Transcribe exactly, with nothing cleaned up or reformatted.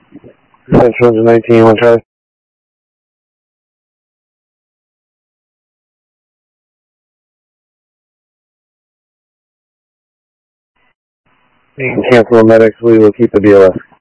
Central nineteen, one Charlie. You can cancel the medics, we will keep the B L S.